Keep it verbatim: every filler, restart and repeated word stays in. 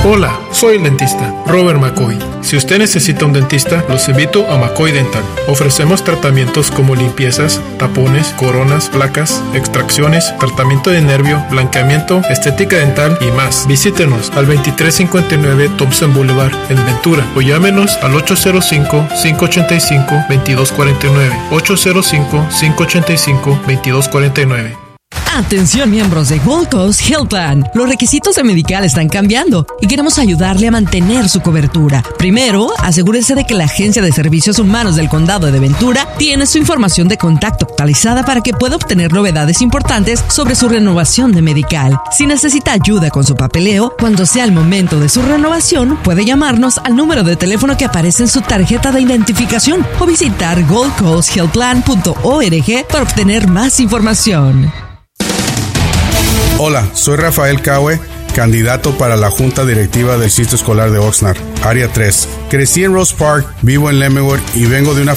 Hola, soy el dentista Robert McCoy. Si usted necesita un dentista, los invito a McCoy Dental. Ofrecemos tratamientos como limpiezas, tapones, coronas, placas, extracciones, tratamiento de nervio, blanqueamiento, estética dental y más. Visítenos al veintitrés cincuenta y nueve Thompson Boulevard en Ventura o llámenos al ocho cero cinco, cinco ocho cinco, dos dos cuatro nueve, ocho cero cinco, cinco ocho cinco, dos dos cuatro nueve. Atención miembros de Gold Coast Health Plan. Los requisitos de Medical están cambiando y queremos ayudarle a mantener su cobertura. Primero, asegúrese de que la Agencia de Servicios Humanos del Condado de Ventura tiene su información de contacto actualizada para que pueda obtener novedades importantes sobre su renovación de Medical. Si necesita ayuda con su papeleo, cuando sea el momento de su renovación, puede llamarnos al número de teléfono que aparece en su tarjeta de identificación o visitar gold coast health plan punto org para obtener más información. Hola, soy Rafael Caue, candidato para la Junta Directiva del Distrito Escolar de Oxnard, Área tres. Crecí en Rose Park, vivo en Leavenworth y vengo de una